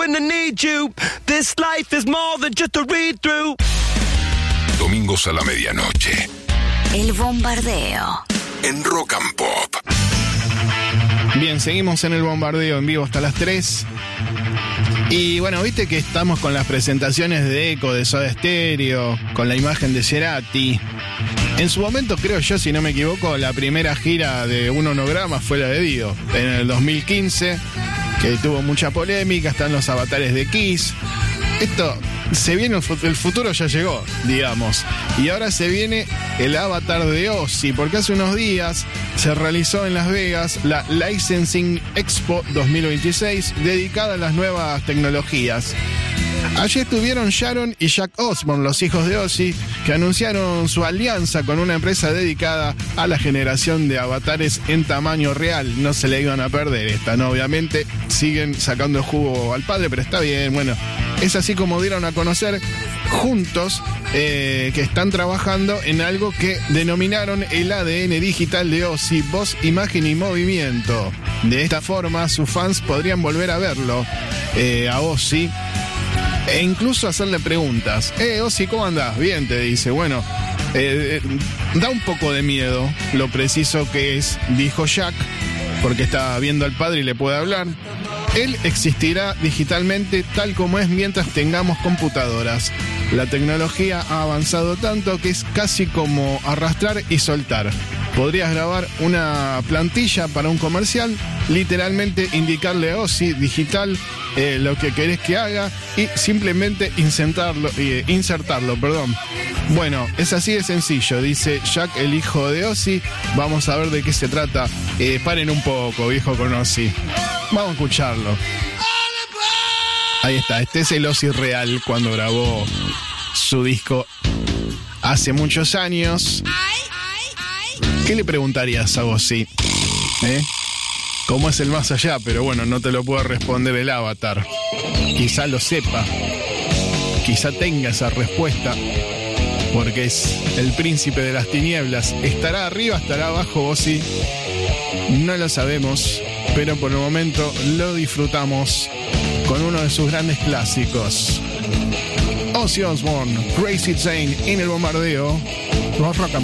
gonna need you. This life is more than just a read-through. Domingos a la medianoche. El Bombardeo. En Rock and Pop. Bien, seguimos en el Bombardeo en vivo hasta las 3. Y bueno, viste que estamos con las presentaciones de Eco, de Soda Stereo, con la imagen de Cerati. En su momento, creo yo, si no me equivoco, la primera gira de un holograma fue la de Dio, en el 2015, que tuvo mucha polémica, están los avatares de Kiss. Esto, se viene, el futuro ya llegó, digamos. Y ahora se viene el avatar de Ozzy, porque hace unos días se realizó en Las Vegas la Licensing Expo 2026, dedicada a las nuevas tecnologías. Allí estuvieron Sharon y Jack Osbourne, los hijos de Ozzy, que anunciaron su alianza con una empresa dedicada a la generación de avatares en tamaño real. No se le iban a perder esta, ¿no? Obviamente siguen sacando el jugo al padre, pero está bien, bueno. Es así como dieron a conocer juntos que están trabajando en algo que denominaron el ADN digital de Ozzy, voz, imagen y movimiento. De esta forma, sus fans podrían volver a verlo, a Ozzy, e incluso hacerle preguntas. Ozzy, ¿cómo andás? Bien, te dice. Bueno, da un poco de miedo lo preciso que es, dijo Jack, porque está viendo al padre y le puede hablar. Él existirá digitalmente tal como es mientras tengamos computadoras. La tecnología ha avanzado tanto que es casi como arrastrar y soltar. Podrías grabar una plantilla para un comercial, literalmente indicarle a Ozzy digital lo que querés que haga y simplemente insertarlo. Bueno, es así de sencillo, dice Jack, el hijo de Ozzy. Vamos a ver de qué se trata. Paren un poco, viejo, con Ozzy. Vamos a escucharlo. Ahí está, este es el Ozzy real cuando grabó su disco hace muchos años. ¿Qué le preguntarías a Ozzy? ¿Cómo es el más allá? Pero bueno, no te lo puede responder el avatar. Quizá lo sepa. Quizá tenga esa respuesta. Porque es el príncipe de las tinieblas. ¿Estará arriba? ¿Estará abajo Ozzy? No lo sabemos. Pero por el momento lo disfrutamos con uno de sus grandes clásicos. Ozzy Osbourne, Crazy Train en el Bombardeo. Rock